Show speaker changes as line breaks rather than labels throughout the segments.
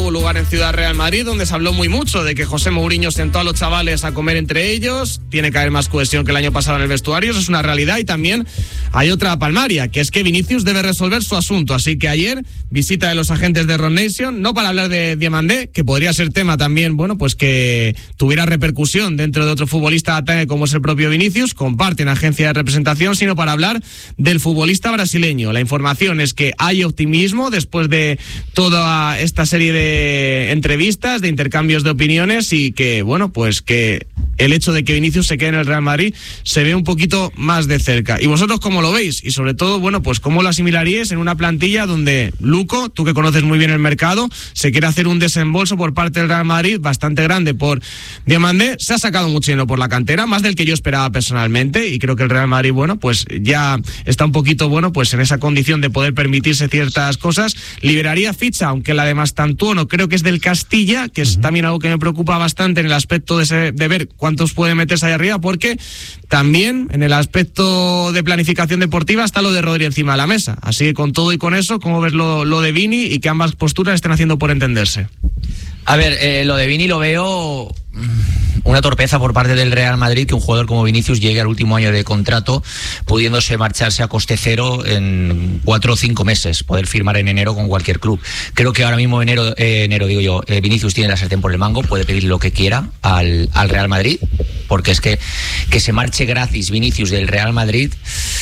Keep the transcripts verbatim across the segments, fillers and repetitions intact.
tuvo lugar en Ciudad Real Madrid, donde se habló muy mucho de que José Mourinho sentó a los chavales a comer entre ellos. Tiene que haber más cohesión que el año pasado en el vestuario, eso es una realidad. Y también hay otra palmaria, que es que Vinicius debe resolver su asunto. Así que ayer, visita de los agentes de Rock Nation, no para hablar de Diamandé, que podría ser tema también, bueno, pues que tuviera repercusión dentro de otro futbolista como es el propio Vinicius, comparten agencia de representación, sino para hablar del futbolista brasileño. La información es que hay optimismo después de toda esta serie de entrevistas, de intercambios de opiniones, y que, bueno, pues que el hecho de que Vinicius se quede en el Real Madrid se ve un poquito más de cerca. ¿Y vosotros cómo lo veis? Y sobre todo, bueno, pues cómo lo asimilaríais en una plantilla donde Luco, tú que conoces muy bien el mercado, se quiere hacer un desembolso por parte del Real Madrid bastante grande por Diamandé. Se ha sacado mucho dinero por la cantera, más del que yo esperaba personalmente, y creo que el Real Madrid, bueno, pues ya está un poquito, bueno, pues en esa condición de poder permitirse ciertas cosas. Liberaría ficha, aunque la de Mastantuono creo que es del Castilla, que es también algo que me preocupa bastante en el aspecto de, ese, de ver cuántos pueden meterse ahí arriba, porque también en el aspecto de planificación deportiva está lo de Rodri encima de la mesa. Así que con todo y con eso, ¿cómo ves lo, lo de Vini y que ambas posturas estén haciendo por entenderse?
A ver, eh, lo de Vini lo veo una torpeza por parte del Real Madrid, que un jugador como Vinicius llegue al último año de contrato pudiéndose marcharse a coste cero en cuatro o cinco meses, poder firmar en enero con cualquier club. Creo que ahora mismo enero, eh, enero digo yo, eh, Vinicius tiene la sartén por el mango, puede pedir lo que quiera al, al Real Madrid, porque es que que se marche gratis Vinicius del Real Madrid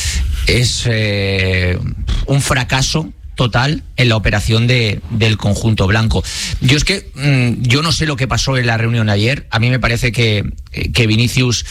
es eh, un fracaso total en la operación de, del conjunto blanco. Yo es que mmm, yo no sé lo que pasó en la reunión ayer. A mí me parece que, que Vinicius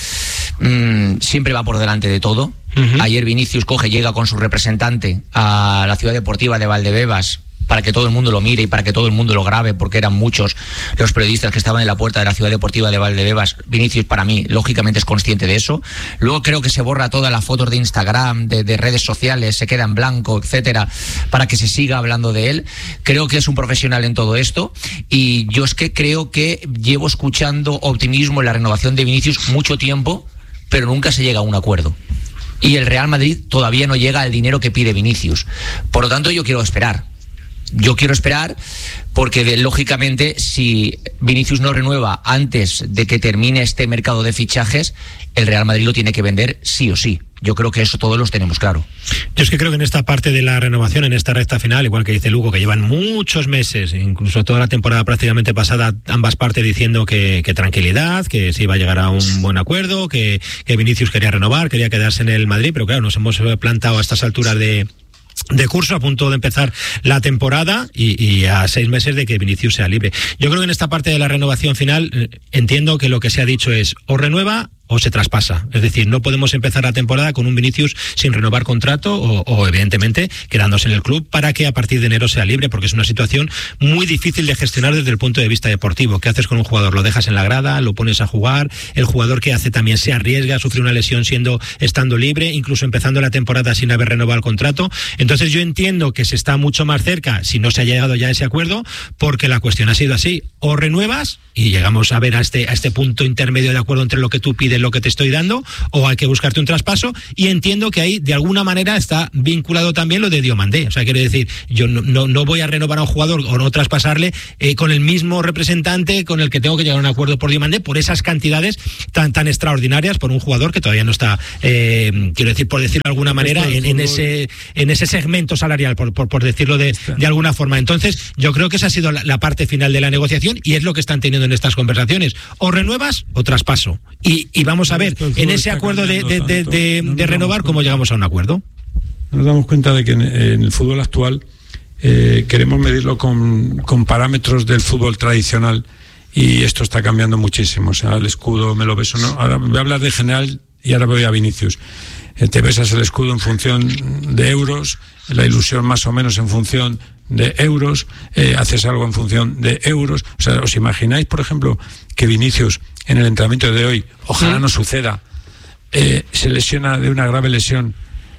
mmm, siempre va por delante de todo. Uh-huh. Ayer Vinicius coge, llega con su representante a la ciudad deportiva de Valdebebas para que todo el mundo lo mire y para que todo el mundo lo grabe, porque eran muchos los periodistas que estaban en la puerta de la ciudad deportiva de Valdebebas. Vinicius, para mí, lógicamente es consciente de eso. Luego creo que se borra todas las fotos de Instagram, de, de redes sociales, se queda en blanco, etcétera, para que se siga hablando de él. Creo que es un profesional en todo esto, y yo es que creo que llevo escuchando optimismo en la renovación de Vinicius mucho tiempo, pero nunca se llega a un acuerdo. Y el Real Madrid todavía no llega al dinero que pide Vinicius. Por lo tanto, yo quiero esperar. Yo quiero esperar porque, de, lógicamente, si Vinicius no renueva antes de que termine este mercado de fichajes, el Real Madrid lo tiene que vender sí o sí. Yo creo que eso todos los tenemos claro.
Yo es que creo que en esta parte de la renovación, en esta recta final, igual que dice Lugo, que llevan muchos meses, incluso toda la temporada prácticamente pasada, ambas partes diciendo que, que tranquilidad, que se iba a llegar a un buen acuerdo, que, que Vinicius quería renovar, quería quedarse en el Madrid, pero claro, nos hemos plantado a estas alturas de... de curso, a punto de empezar la temporada y, y a seis meses de que Vinicius sea libre. Yo creo que en esta parte de la renovación final eh, entiendo que lo que se ha dicho es o renueva o se traspasa. Es decir, no podemos empezar la temporada con un Vinicius sin renovar contrato o, o evidentemente quedándose en el club para que a partir de enero sea libre, porque es una situación muy difícil de gestionar desde el punto de vista deportivo. ¿Qué haces con un jugador? ¿Lo dejas en la grada? ¿Lo pones a jugar? El jugador que hace también se arriesga a sufrir una lesión siendo estando libre, incluso empezando la temporada sin haber renovado el contrato. Entonces yo entiendo que se está mucho más cerca, si no se ha llegado ya a ese acuerdo, porque la cuestión ha sido así: o renuevas y llegamos a ver a este, a este punto intermedio de acuerdo entre lo que tú pides, lo que te estoy dando, o hay que buscarte un traspaso. Y entiendo que ahí de alguna manera está vinculado también lo de Diomandé. O sea, quiere decir, yo no, no, no voy a renovar a un jugador o no traspasarle eh, con el mismo representante con el que tengo que llegar a un acuerdo por Diomandé, por esas cantidades tan tan extraordinarias por un jugador que todavía no está, eh, quiero decir, por decirlo de alguna manera, en, en ese en ese segmento salarial, por, por, por decirlo de, de alguna forma. Entonces, yo creo que esa ha sido la, la parte final de la negociación y es lo que están teniendo en estas conversaciones: o renuevas o traspaso. Y, y vamos a ver en ese acuerdo de, de, de, de, de renovar cómo llegamos a un acuerdo.
Nos damos cuenta de que en, en el fútbol actual eh, queremos medirlo con, con parámetros del fútbol tradicional, y esto está cambiando muchísimo. O sea, el escudo me lo beso, ¿no? Ahora voy a hablar de general y ahora voy a Vinicius. Eh, te besas el escudo en función de euros, la ilusión más o menos en función de euros, eh, haces algo en función de euros. O sea, ¿os imagináis, por ejemplo, que Vinicius en el entrenamiento de hoy, ojalá ¿Sí? no suceda, eh, se lesiona de una grave lesión?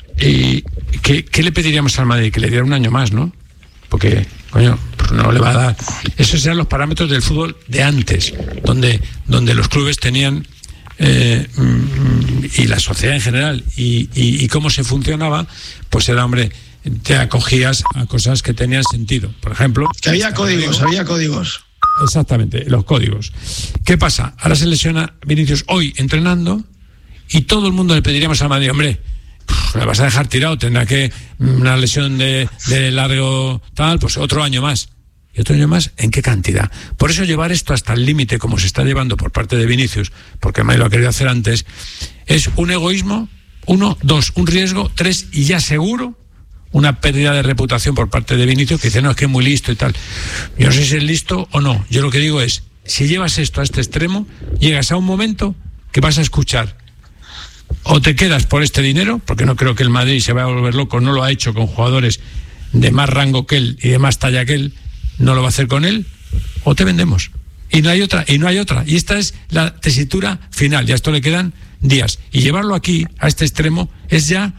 ¿Y qué, qué le pediríamos al Madrid? Que le diera un año más, ¿no? Porque, coño, no le va a dar. Esos eran los parámetros del fútbol de antes, donde, donde los clubes tenían, eh, y la sociedad en general, y, y, y cómo se funcionaba, pues era, hombre, te acogías a cosas que tenían sentido. Por ejemplo...
Que había códigos, había códigos.
Exactamente, los códigos. ¿Qué pasa? Ahora se lesiona Vinicius hoy entrenando y todo el mundo le pediríamos al Madrid, hombre, le vas a dejar tirado, tendrá que una lesión de, de largo tal, pues otro año más. ¿Y otro año más? ¿En qué cantidad? Por eso llevar esto hasta el límite, como se está llevando por parte de Vinicius, porque el Madrid lo ha querido hacer antes, es un egoísmo, uno, dos, un riesgo, tres, y ya seguro una pérdida de reputación por parte de Vinicius, que dice, no, es que es muy listo y tal. Yo no sé si es listo o no. Yo lo que digo es, si llevas esto a este extremo, llegas a un momento que vas a escuchar, o te quedas por este dinero, porque no creo que el Madrid se vaya a volver loco, no lo ha hecho con jugadores de más rango que él y de más talla que él, no lo va a hacer con él, o te vendemos. Y no hay otra, y no hay otra. Y esta es la tesitura final, y a esto le quedan días. Y llevarlo aquí, a este extremo, es ya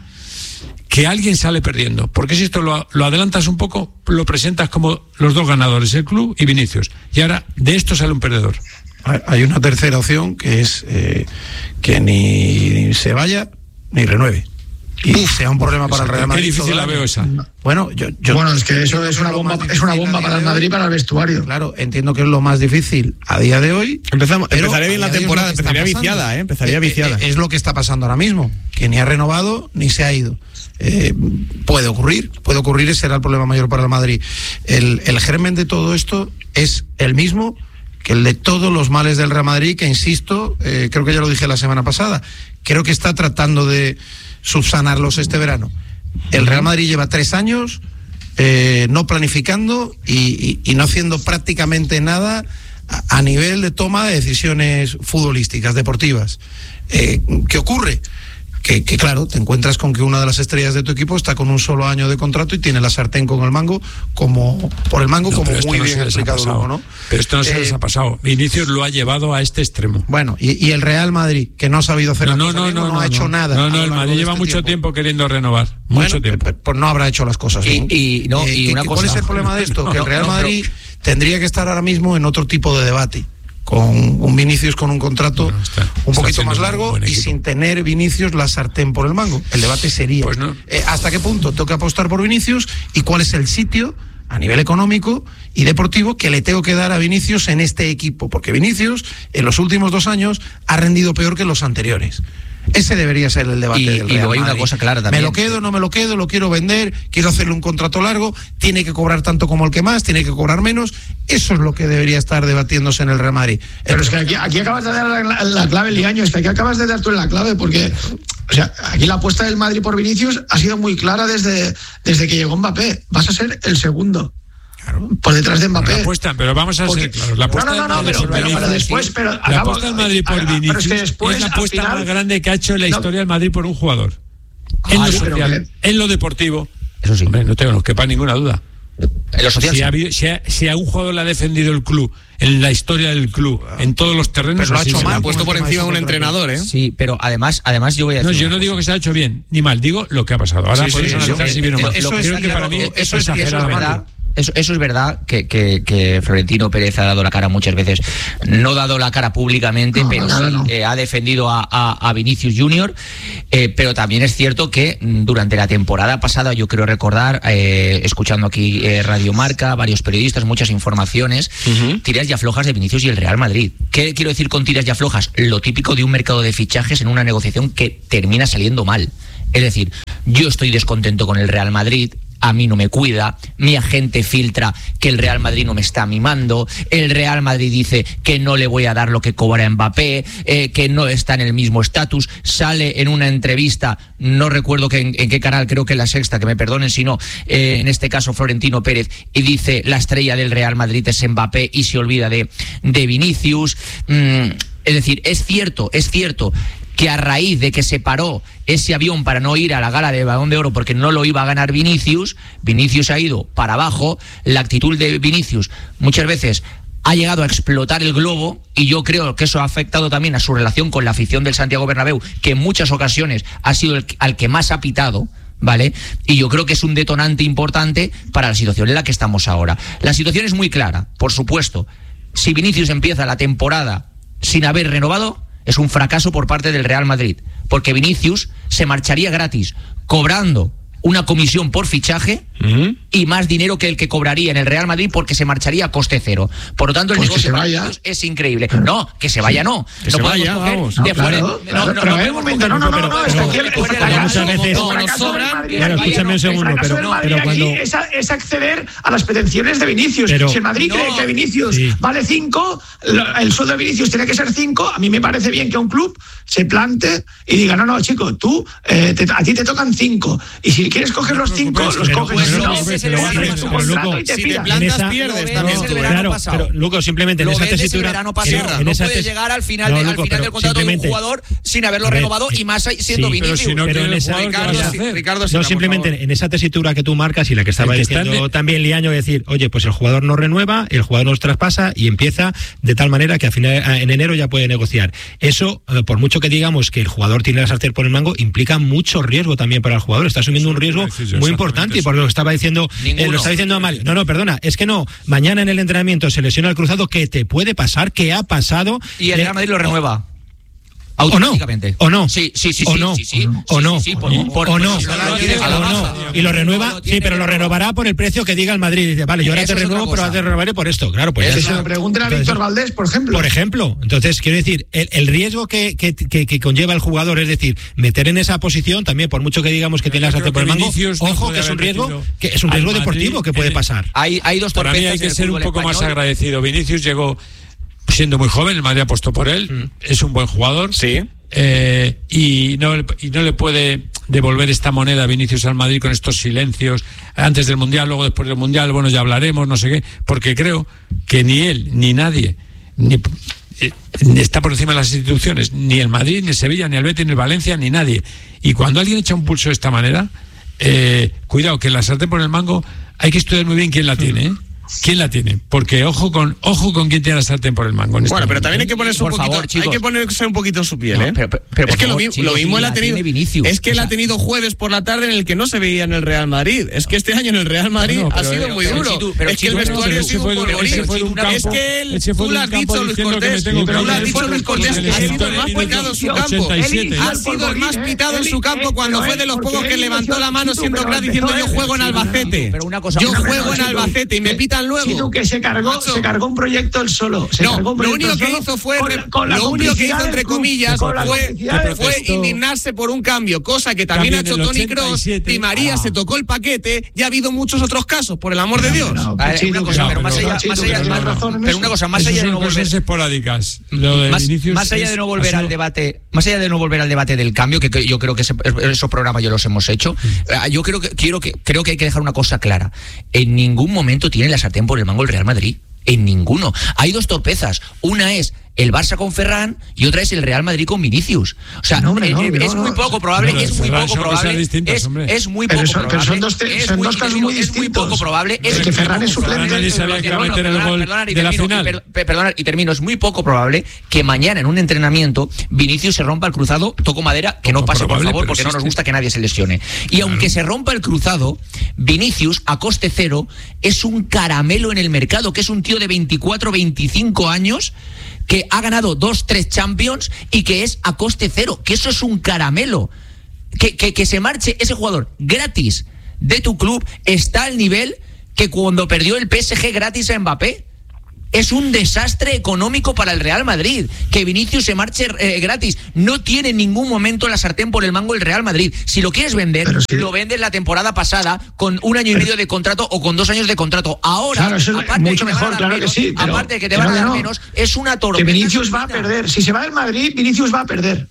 que alguien sale perdiendo. Porque si esto lo, lo adelantas un poco, lo presentas como los dos ganadores, el club y Vinicius. Y ahora de esto sale un perdedor.
Hay una tercera opción, que es eh, que ni se vaya ni renueve. Y Uf, sea un problema para el Real Madrid.
Qué difícil la veo esa.
Bueno, yo, yo
bueno, es que eso es una bomba, es una bomba para el Madrid, para el vestuario.
Claro, entiendo que es lo más difícil a día de hoy.
Empezamos, empezaría bien la temporada, empezaría viciada, ¿eh? Empezaría
eh,
viciada.
Eh, es lo que está pasando ahora mismo, que ni ha renovado ni se ha ido. Eh, puede ocurrir, puede ocurrir y será el problema mayor para el Madrid. El, el germen de todo esto es el mismo que el de todos los males del Real Madrid, que insisto, eh, creo que ya lo dije la semana pasada, creo que está tratando de subsanarlos este verano. El Real Madrid lleva tres años eh, no planificando y, y, y no haciendo prácticamente nada a, a nivel de toma de decisiones futbolísticas, deportivas. Eh, ¿Qué ocurre? Que, que claro, te encuentras con que una de las estrellas de tu equipo está con un solo año de contrato y tiene la sartén con el mango, como por el mango, no, como muy no bien explicado luego, ¿no?
Pero esto no se eh, les ha pasado. Vinicius lo ha llevado a este extremo.
Bueno, y, y el Real Madrid, que no ha sabido hacer
no,
no,
no,
bien,
no,
no,
no
ha hecho
no,
nada.
No, no, el Madrid lleva
este
mucho tiempo. tiempo queriendo renovar.
Bueno,
mucho tiempo.
Pues no habrá hecho las cosas bien.
Y, y, no,
eh,
y
que,
una
que,
cosa.
¿Cuál es el problema de esto?
No,
que el Real
no,
Madrid
pero...
tendría que estar ahora mismo en otro tipo de debate, con un Vinicius con un contrato bueno, está, un poquito más largo y sin tener Vinicius la sartén por el mango. El debate sería
pues no.
eh, ¿hasta qué punto tengo que apostar por Vinicius y cuál es el sitio a nivel económico y deportivo que le tengo que dar a Vinicius en este equipo? Porque Vinicius en los últimos dos años ha rendido peor que los anteriores. Ese debería ser el debate
y,
del Real
y luego hay
Madrid.
Una cosa clara también.
¿Me lo quedo, no me lo quedo? ¿Lo quiero vender? ¿Quiero hacerle un contrato largo? ¿Tiene que cobrar tanto como el que más? ¿Tiene que cobrar menos? Eso es lo que debería estar debatiéndose en el Real Madrid.
Pero el... es que aquí, aquí acabas de dar la, la clave, Liaño, es que aquí acabas de dar tú la clave, porque o sea, aquí la apuesta del Madrid por Vinicius ha sido muy clara desde, desde que llegó Mbappé. Vas a ser el segundo. Claro. Por detrás de Mbappé.
La apuesta, pero vamos a
Porque,
ser claros. La apuesta
no, no, no, pero, pero, pero después, pero
la
acabo,
apuesta del Madrid por Vinicius pero es, que después, es la apuesta final, más grande que ha hecho en la no, historia del Madrid por un jugador. En lo social, en lo deportivo.
Eso sí.
Hombre, no tengo nos quepa ninguna duda.
En lo social,
si, ha, si, a, si a un jugador le ha defendido el club en la historia del club, en todos los terrenos,
pero lo ha hecho mal,
ha puesto por encima de un entrenador, ¿eh?
Sí, pero además, además yo voy a decir.
No, yo no digo que se ha hecho bien ni mal, digo lo que ha pasado. Ahora
sí,
podéis
sí,
analizar
sí,
si bien o mal.
Eso
Creo
es,
que para mí
eso es
exageradamente.
Eso, eso es verdad que, que, que Florentino Pérez ha dado la cara muchas veces, no ha dado la cara públicamente, no, pero no, sí, no. Eh, ha defendido a, a, a Vinicius Junior, eh, pero también es cierto que durante la temporada pasada, yo creo recordar, eh, escuchando aquí eh, Radio Marca, varios periodistas, muchas informaciones, uh-huh. tiras y aflojas de Vinicius y el Real Madrid. ¿Qué quiero decir con tiras y aflojas? Lo típico de un mercado de fichajes en una negociación que termina saliendo mal. Es decir, yo estoy descontento con el Real Madrid, a mí no me cuida, mi agente filtra que el Real Madrid no me está mimando, el Real Madrid dice que no le voy a dar lo que cobra Mbappé, eh, que no está en el mismo estatus, sale en una entrevista, no recuerdo que en, en qué canal, creo que en La Sexta, que me perdonen si no, eh, en este caso Florentino Pérez, y dice la estrella del Real Madrid es Mbappé y se olvida de, de Vinicius. Mm, es decir, es cierto, es cierto que a raíz de que se paró ese avión para no ir a la gala de Balón de Oro porque no lo iba a ganar Vinicius, Vinicius ha ido para abajo, la actitud de Vinicius muchas veces ha llegado a explotar el globo y yo creo que eso ha afectado también a su relación con la afición del Santiago Bernabéu, que en muchas ocasiones ha sido el al que más ha pitado, ¿vale? Y yo creo que es un detonante importante para la situación en la que estamos ahora. La situación es muy clara, por supuesto. Si Vinicius empieza la temporada sin haber renovado, es un fracaso por parte del Real Madrid, porque Vinicius se marcharía gratis, cobrando una comisión por fichaje uh-huh. y más dinero que el que cobraría en el Real Madrid porque se marcharía a coste cero. Por lo tanto, el
pues
negocio para ellos es increíble. No, que se vaya no.
Que
no
se vaya, vamos.
De fuera. No, no, no,
pero hay un momento, no, no, no, no, es que
muchas veces
nos sobran.
Claro, escúchame un segundo, pero pero cuando
es acceder a las pretensiones de Vinicius. Si el Madrid cree que Vinicius vale cinco, el sueldo de Vinicius tiene que ser cinco, a mí me parece bien que un club se plante y diga, no, no, chico, tú, eh, te, a ti te tocan cinco. Y si quieres coger los cinco, los coges.
Si te plantas, pierdes también tú.
Claro, pero Luco, simplemente en esa tesitura...
No puedes llegar al final del contrato de un jugador sin haberlo renovado y más siendo Vinicius.
Pero en esa... Ricardo, no, simplemente en esa tesitura que tú marcas y la que estaba diciendo también Liaño, decir, oye, pues el jugador no renueva, el jugador nos traspasa y empieza de tal manera que a final, en enero ya puede negociar. Eso, por mucho que digamos que el jugador tiene la sartén por el mango, implica mucho riesgo también para el jugador. Está asumiendo un riesgo muy importante y por lo que estaba diciendo, eh, lo estaba diciendo Mario. No, no, perdona, es que no. Mañana en el entrenamiento se lesiona el cruzado, que te puede pasar, que ha pasado.
Y el Real Madrid lo renueva.
¿O no? ¿O no?
Sí, sí, sí,
¿O no?
sí, sí,
¿O no?
Sí, sí, por, por,
¿O no?
por,
¿O no? Y lo renueva, sí, pero lo renovará por el precio que diga el Madrid. Dice, vale, yo ahora te renuevo, pero ahora te renovaré por esto. Claro, pues
eso. Se lo preguntan a Víctor Valdés, por ejemplo.
Por ejemplo. Entonces, quiero decir, el, el riesgo que, que, que, que conlleva el jugador, es decir, meter en esa posición también, por mucho que digamos que tiene la sartén por el mango, ojo, que es un riesgo, que es un riesgo deportivo que puede pasar.
Hay, hay dos torpezas.
Para mí hay que ser un poco más agradecido. Vinicius llegó siendo muy joven, el Madrid apostó por él, mm. es un buen jugador.
Sí.
Eh, y, no, y no le puede devolver esta moneda a Vinicius al Madrid con estos silencios antes del Mundial, luego después del Mundial, bueno, ya hablaremos, no sé qué, porque creo que ni él, ni nadie, ni, eh, está por encima de las instituciones, ni el Madrid, ni el Sevilla, ni el Betis, ni el Valencia, ni nadie. Y cuando alguien echa un pulso de esta manera, eh, cuidado, que la sartén por el mango hay que estudiar muy bien quién la tiene, ¿eh? ¿Quién la tiene? Porque ojo con ojo con quién tiene la sartén por el mango. En
bueno,
este
pero también hay que ponerse
por
un poquito,
favor, chicos.
hay que ponerse un poquito en su piel,
no,
¿eh?
Pero, pero, pero
es que
favor,
lo,
chicos,
lo mismo
sí,
él ha tenido.
Vinicius,
es que
o
él
sea,
ha tenido jueves por la tarde en el que no se veía en el Real Madrid. Es que este año en el Real Madrid no, no, ha sido muy duro. Chitu, es que el vestuario ha sido un polvorín. Es que él, tú lo has dicho, Luis Cortés, tú lo has dicho, Luis Cortés, ha sido el más pitado en su campo. Ha sido el más pitado en su campo cuando fue de los pocos que levantó la mano siendo crack diciendo yo juego en Albacete. Yo juego en Albacete y me pitan luego.
Que se cargó, se cargó un proyecto él solo. Se
no,
cargó un
lo único que hizo fue, con, con lo único que hizo entre comillas fue, fue indignarse por un cambio, cosa que también ha hecho Toni Kroos. Di María ah. se tocó el paquete, ya ha habido muchos otros casos, por el amor de Dios.
No, no, Chito, una cosa, no, pero más allá, más allá, más, razón pero una cosa, más allá de no volver
esporádicas. Lo de
más, más allá de no volver al debate, más allá de no volver al debate del cambio, que, que yo creo que ese, esos programas ya los hemos hecho. Yo creo que quiero que creo que hay que dejar una cosa clara. En ningún momento tiene la sartén por el mango el Real Madrid. En ninguno. Hay dos torpezas. Una es el Barça con Ferran y otra es el Real Madrid con Vinicius. O sea, no, hombre, no, es, no, es muy poco probable, no, es muy poco probable. Es, es muy poco
pero son,
probable.
Pero son dos, te, son muy, dos casos muy distintos.
Es muy poco probable.
Es, es que Ferran es suplente.
Nadie sabía que iba a meter el gol de la final.
Perdona, y termino. Es muy poco probable que mañana en un entrenamiento Vinicius se rompa el cruzado, toco madera, que no pase, por favor, porque no nos gusta que nadie se lesione. Y aunque se rompa el cruzado, Vinicius, a coste cero, es un caramelo en el mercado, que es un tío de veinticuatro, veinticinco años que ha ganado dos, tres Champions y que es a coste cero, que eso es un caramelo. Que, que, que se marche ese jugador gratis de tu club está al nivel que cuando perdió el P S G gratis a Mbappé. Es un desastre económico para el Real Madrid. Que Vinicius se marche eh, gratis. No tiene en ningún momento la sartén por el mango el Real Madrid. Si lo quieres vender, sí. lo vendes la temporada pasada con un año y medio de contrato o con dos años de contrato. Ahora,
claro, eso
aparte
mucho
de
mejor, claro
menos,
que sí. Pero,
aparte de que te van a dar no. menos, es una torpeza.
Que Vinicius va a perder. Si se va del Madrid, Vinicius va a perder.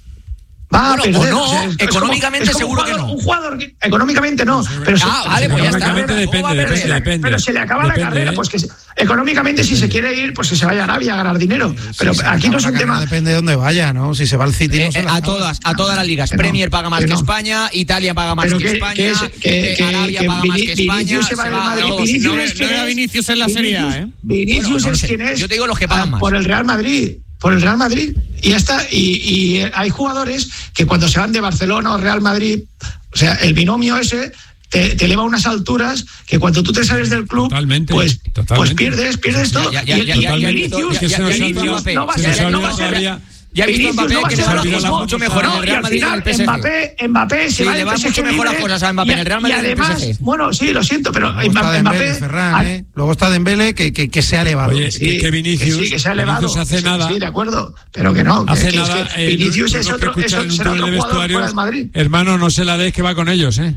Va
bueno,
a perder.
O no,
o sea, es,
económicamente
es como, es como
seguro
jugador,
que no.
Un jugador que, económicamente no. Pero
ah,
se,
vale, pues ya está.
Económicamente depende, depende, depende.
Pero se le acaba
depende,
la carrera,
¿eh?
pues que se, económicamente si se quiere ir, pues que se vaya a Arabia a ganar dinero. Pero
sí,
aquí no es un tema.
Depende de dónde vaya, ¿no? Si se va al City.
Eh,
no se
eh, a todas, a todas las ligas.
Que
Premier
no,
paga más
que,
que
no.
España, Italia paga más
pero
que,
que
España,
que, es, que,
eh, Arabia
que,
paga
que
más que España.
Vinicius se va del Madrid.
No,
Vinicius
no,
es
no
quien
era
es.
Vinicius en la Serie A, ¿eh?
Vinicius
bueno, no
es
sé.
quien es.
Yo te digo los que pagan más.
Por el Real Madrid. Por el Real Madrid. Y ya está. Y, y hay jugadores que cuando se van de Barcelona o Real Madrid, o sea, el binomio ese te, te eleva a unas alturas que cuando tú te sales del club,
totalmente,
pues,
totalmente.
pues pierdes, pierdes todo.
Ya, ya,
y,
ya,
y,
ya,
y
ya,
Vinicius,
ya, ya, ya,
Vinicius
ya,
no va a
se
ser,
nos
no va a
olvidó
ser.
todavía
Ya he visto
Vinicius
Mbappé
no va
que
a
le
ser
va
lo mismo.
mucho mejor
No,
en el
y
Real
al
Madrid que en
final
el P S G.
Mbappé, Mbappé se
Sí,
va
le va
del P S G
mucho mejor a
libre,
cosas a Mbappé
y-
en el Real
y
Madrid que en el P S G.
además, bueno, sí, lo siento, pero
Luego está
Mbappé,
Dembélé, Ferran,
al-
¿eh? Luego está Dembélé que, que, que se ha elevado.
Oye,
Sí,
que Vinicius,
que sí, que se ha elevado.
Vinicius hace
Sí,
nada.
Sí, de acuerdo, pero que no. que-
Hace
que es
nada,
que
eh,
Vinicius
los
es
que
otro, es,
escuchan en un
será
túnel
otro
de
jugador
vestuarios,
fuera del Madrid.
hermano, no se la des que va con ellos, ¿eh?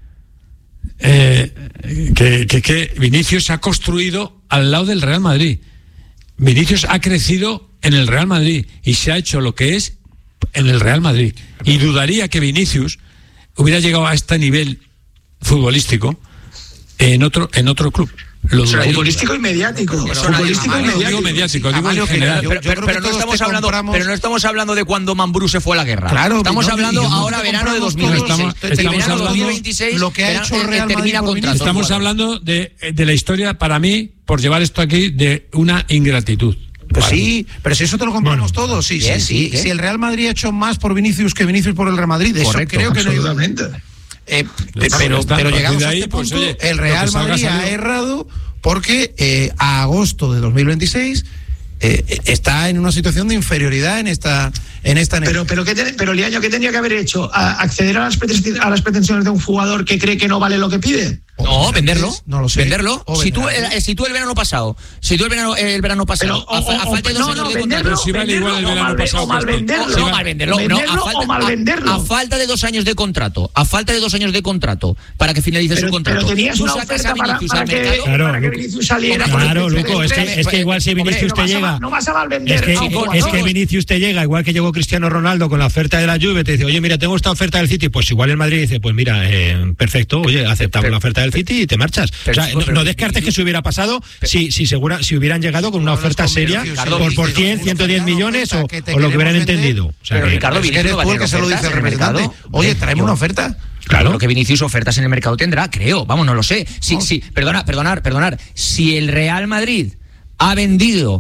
Eh, que, que, que Vinicius se ha construido al lado del Real Madrid. Vinicius ha crecido en el Real Madrid y se ha hecho lo que es en el Real Madrid. Y dudaría que Vinicius hubiera llegado a este nivel futbolístico en otro en otro club. Lo dudaría.
Futbolístico y mediático.
Pero
Futbolístico
no,
y
no,
No digo
mediático.
mediático, digo en
Amalio, que
general.
yo-
Pero,
yo
pero-
creo
pero
que
no
todos
estamos
te
hablando,
compramos-
pero no estamos hablando de cuando Mambrú se fue a la guerra.
Claro,
estamos
no,
hablando
y yo creo
ahora
que
verano de
compramos
dos mil veintiséis.
todos,
Estamos- estamos
verano de
hablando
dos mil veintiséis,
lo que ha
verano,
hecho
eh,
Real
termina
Madrid por
contrato.
Vinicius.
Estamos hablando de, de la historia, para mí, por llevar esto aquí, de una ingratitud.
Pues sí, pero si eso te lo compramos todos. Sí,
bien,
sí, sí.
sí, ¿qué?
Si el Real Madrid ha hecho más por Vinicius que Vinicius por el Real Madrid, de eso
Correcto,
creo que no hay duda.
Absolutamente.
Eh,
Pues
pero,
está,
pero
a partir
llegamos
de
a
ahí,
este
pues,
punto,
oye,
el
lo
Real
que salga,
Madrid ha
salió.
errado porque eh, a agosto de dos mil veintiséis eh, está en una situación de inferioridad en esta en esta
Pero, pero, ¿qué te- pero Liaño, ¿qué tenía que haber hecho? ¿A- ¿Acceder a las, preten- a las pretensiones de un jugador que cree que no vale lo que pide?
No, venderlo.
No lo sé.
Venderlo.
O
Si tú,
venderlo.
el, si tú el verano pasado, si tú el verano, el verano pasado,
Pero,
a, fa-
o-
a
o-
falta de
no,
dos años
no,
de contrato.
venderlo,
sí vale igual el
venderlo o
verano
mal-
pasado
o mal
que este.
venderlo.
No, no, mal venderlo, no, a
Venderlo
falta,
o mal
a-
venderlo.
a falta de dos años de contrato, a falta de dos años de contrato para que finalice
Pero,
su contrato.
pero tenías
Tú
una
sacas
oferta
a
para,
Vinicius
para
al
que,
mercado.
Claro,
para que
Luco.
Vinicius saliera.
Claro,
con el
Luco, es que, es que igual si
Hombre,
Vinicius
no
te
vas a-
llega.
No vas a mal vender.
Es que,
a un
es
jugador.
que Vinicius te llega, igual que llegó Cristiano Ronaldo con la oferta de la Juve, te dice, oye, mira, tengo esta oferta del City, pues igual el Madrid dice, pues mira, eh, perfecto, oye, aceptamos
Pero-
la oferta del City y te marchas.
pero,
o sea,
chico,
no,
pero
no descartes que se hubiera pasado si, si, segura, si hubieran llegado con una
No, no
oferta
es con
seria
Vinicius,
por,
sí,
por
sí,
cien,
sí,
ciento diez
sí,
millones
sí,
o,
que te
o lo que hubieran
queremos vender.
entendido. O sea,
Pero
que-
Ricardo,
Es que
Vinicius
eres
no va a
tú el
tener
que se lo dice
ofertas
el
en el
representante.
mercado.
Oye, traemos
Yo-
una oferta.
Claro.
Creo que Vinicius ofertas en el mercado tendrá, creo. Vamos, no lo sé. Sí, sí, perdona, perdonar, perdonar. Si el Real Madrid ha vendido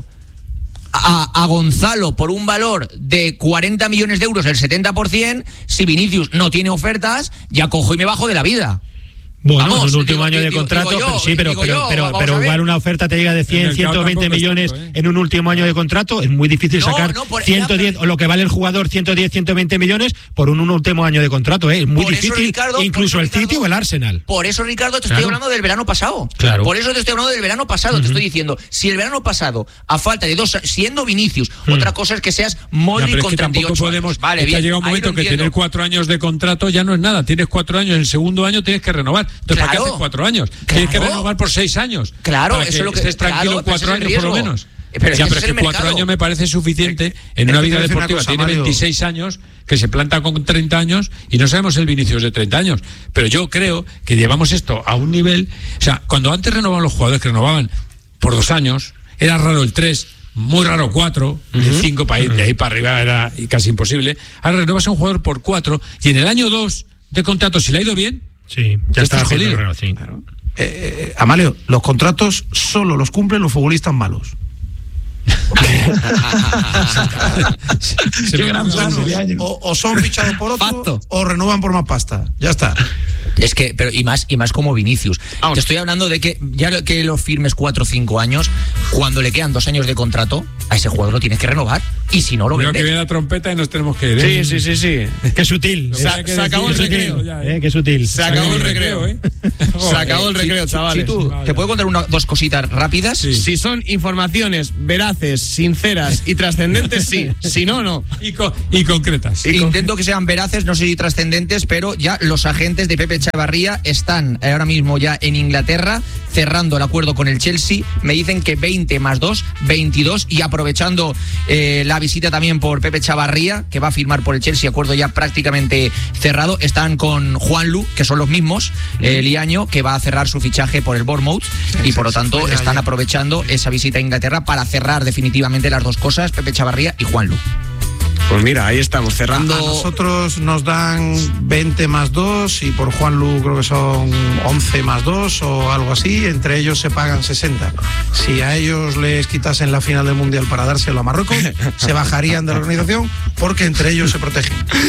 a, a Gonzalo por un valor de cuarenta millones de euros, el setenta por ciento, si Vinicius no tiene ofertas, ya cojo y me bajo de la vida.
Bueno,
Vamos,
es un último
digo-
año de
digo-
contrato,
digo yo,
pero sí, pero,
digo
pero,
yo,
pero,
vamos
pero
a ver.
igual una oferta te llega de
El
cien,
mercado
ciento veinte
tampoco es
millones
tanto, ¿eh?
en un último año de contrato, es muy difícil
No,
sacar
no, por-
ciento diez,
era-
o lo que vale el jugador, ciento diez, ciento veinte millones por un, un último año de contrato, ¿eh? Es muy
Por eso,
difícil,
Ricardo,
incluso
por
el
eso,
City
Ricardo,
o el Arsenal.
Por eso, Ricardo, te estoy
Claro.
hablando del verano pasado.
Claro.
Por eso te estoy hablando del verano pasado. Te estoy diciendo, si el verano pasado, a falta de dos, siendo Vinicius, otra cosa es que seas
Ya,
Modric
pero es
con
que tampoco
treinta y ocho
podemos.
años. Vale,
es que
bien,
ha llegado un
ahí
momento
lo
que
entiendo.
tener cuatro años de contrato ya no es nada. Tienes cuatro años, en el segundo año tienes que renovar. Entonces, ¿para qué
Claro.
haces cuatro años? Tienes que
Claro.
renovar por seis años.
Claro,
para
eso
que
es lo que-
estés tranquilo
claro, pero
cuatro
ese es el
años por lo
riesgo.
menos.
Pero es
ya,
que
pero
ese
es
es
que
el
cuatro
mercado.
años me parece suficiente en
es
una
que
vida
te voy a decir una
deportiva.
cosa,
Tiene
Mario.
veintiséis años, que se planta con treinta años y no sabemos el Vinicius de treinta años. Pero yo creo que llevamos esto a un nivel. O sea, cuando antes renovaban los jugadores que renovaban por dos años, era raro el tres. Muy raro cuatro, el cinco para ir de ahí para arriba era casi imposible. Ahora renovas a un jugador por cuatro y en el año dos de contrato, si le ha ido bien,
Sí,
ya
ya está
estás
haciendo
jodido.
el reloj, sí.
Eh, eh, Amalio, los contratos solo los cumplen los futbolistas malos.
se
Qué
me
gran
ocurre
frase,
algo.
Liaño.
O, o son fichados por otro
Facto.
o renuevan por más pasta. Ya está.
Es que, pero y más, y más como Vinicius.
Vamos.
Te estoy hablando de que ya lo- que lo firmes cuatro o cinco años, cuando le quedan dos años de contrato, a ese jugador lo tienes que renovar. Y si no lo
Creo que
vendes.
viene la trompeta y nos tenemos que ir.
Sí,
¿eh?
sí, sí, sí.
Qué sutil.
Se-
eh,
se acabó el
qué sutil,
recreo
ya, ¿eh?
eh, Qué sutil.
Se acabó el recreo,
¿eh?
Se acabó el
Si-
recreo,
si-
chavales.
si tú, ¿te puedo contar una, dos cositas rápidas?
Sí.
Si son informaciones veraces, sinceras y trascendentes, sí. Si no, no.
Y, co- y concretas.
Intento que sean veraces, no sé si trascendentes, pero ya los agentes de Pepe Chavarría están ahora mismo ya en Inglaterra cerrando el acuerdo con el Chelsea. Me dicen que veinte más dos, veintidós, y aprovechando eh, la visita también por Pepe Chavarría, que va a firmar por el Chelsea, acuerdo ya prácticamente cerrado. Están con Juanlu, que son los mismos, eh, Liaño, que va a cerrar su fichaje por el Bournemouth, y por lo tanto
Ya,
están
ya.
aprovechando esa visita a Inglaterra para cerrar definitivamente las dos cosas, Pepe Chavarría y Juanlu.
Pues mira, ahí estamos,
A
cerrando.
nosotros nos dan veinte más dos y por Juanlu creo que son once más dos o algo así. Entre ellos se pagan sesenta. Si a ellos les quitasen la final del Mundial para dárselo a Marruecos, se bajarían de la organización porque entre ellos se protegen.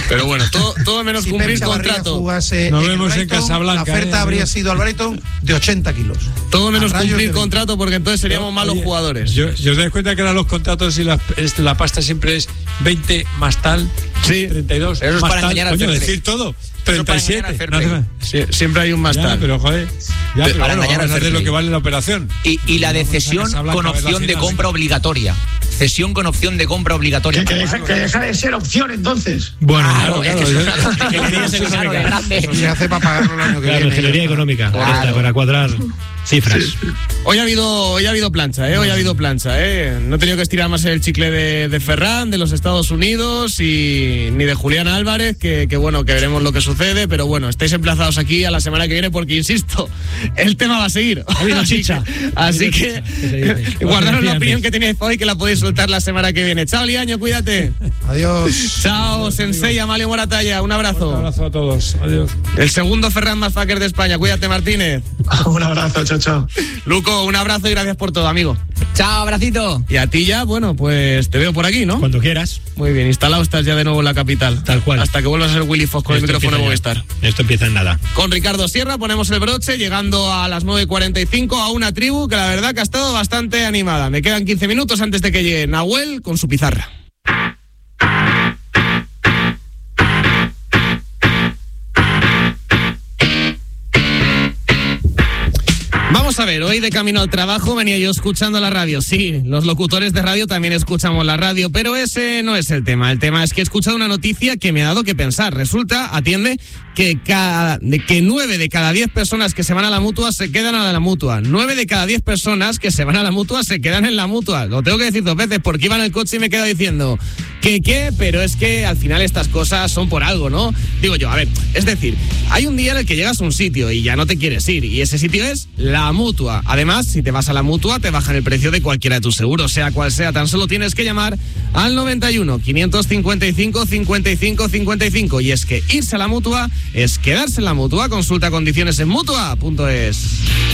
Pero bueno, todo, todo menos
si
cumplir
Pep Chavarría
contrato.
jugase
Nos
en
vemos en
Brighton,
Casablanca,
la oferta
eh,
habría
amigo.
sido al Brighton de ochenta kilos.
Todo menos
A rayos
cumplir
de
contrato, porque entonces seríamos malos
Oye,
jugadores.
Yo, yo os dais cuenta que ahora los contratos y la, es- la pasta siempre es veinte más tal,
Sí.
treinta y dos.
Eso es
más
para
tal,
engañar al
coño,
fair
decir
play.
todo.
para
treinta y siete.
engañar al fair
No hace
play.
más.
Sí, siempre hay un más
Ya,
tal.
pero joder. Ya, pero
para
bueno,
engañar
vamos
al
a
fair
hacer lo
play.
que vale la operación.
Y, y la de
Vamos a
cesión
Casablanca
con
a ver la
opción de
final.
compra obligatoria. Cesión con opción de compra obligatoria.
Que, que deja, que deja de ser opción entonces.
Bueno,
Claro,
claro,
es que
claro,
es una-
que quería ser
claro, de grande.
Eso se hace para pagarlo el año que
claro,
viene.
ingeniería económica,
Claro.
para cuadrar cifras.
Hoy ha habido, hoy ha habido plancha, ¿eh? Hoy ha habido plancha, ¿eh? No he tenido que estirar más el chicle de, de Ferran, de los Estados Unidos y ni de Julián Álvarez, que, que bueno, que veremos lo que sucede, pero bueno, estáis emplazados aquí a la semana que viene porque, insisto, el tema va a seguir.
Ha habido
Así
chicha.
que-
Ha
Así
habido
que
chicha, que se dice.
guardaros la
Como
opinión
decía
que tenéis hoy, que la podéis soltar la semana que viene. Chao, Liaño, cuídate.
Adiós.
Chao, Sensei, Amalio Moratalla, un
Un
abrazo.
abrazo a todos. Adiós.
El segundo Ferran más fucker de España, cuídate, Martínez.
Un abrazo, chao, chao.
Luco, un abrazo y gracias por todo, amigo.
Chao, abracito.
Y a ti ya, bueno, pues te veo por aquí, ¿no?
Cuando quieras.
Muy bien, instalado estás ya de nuevo en la capital.
Tal cual.
Hasta que vuelvas a ser Willy Fox con
Esto
el micrófono de
empieza ya.
Movistar.
Esto empieza en nada.
Con Ricardo Sierra ponemos el broche, llegando a las nueve cuarenta y cinco a una tribu que la verdad que ha estado bastante animada. Me quedan quince minutos antes de que llegue Nahuel con su pizarra. Vamos a ver, hoy de camino al trabajo venía yo escuchando la radio. Sí, los locutores de radio también escuchamos la radio, pero ese no es el tema. El tema es que he escuchado una noticia que me ha dado que pensar. Resulta, atiende, que, cada, de que nueve de cada diez personas que se van a la mutua se quedan a la mutua. Nueve de cada diez personas que se van a la mutua se quedan en la mutua. Lo tengo que decir dos veces porque iba en el coche y me he quedado diciendo que qué, pero es que al final estas cosas son por algo, ¿no? Digo yo, a ver, es decir, hay un día en el que llegas a un sitio y ya no te quieres ir y ese sitio es la mutua. Además, si te vas a la mutua te bajan el precio de cualquiera de tus seguros, sea cual sea. Tan solo tienes que llamar al noventa y uno, quinientos cincuenta y cinco, cincuenta y cinco, cincuenta y cinco. Y es que irse a la mutua es quedarse en la mutua. Consulta condiciones en mutua punto es.